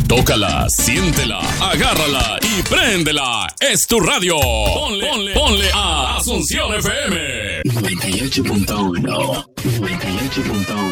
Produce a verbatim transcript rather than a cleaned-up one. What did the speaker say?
Tócala, siéntela, agárrala y préndela. Es tu radio. Ponle, ponle, ponle a Asunción F M. noventa y ocho punto uno. noventa y ocho punto uno.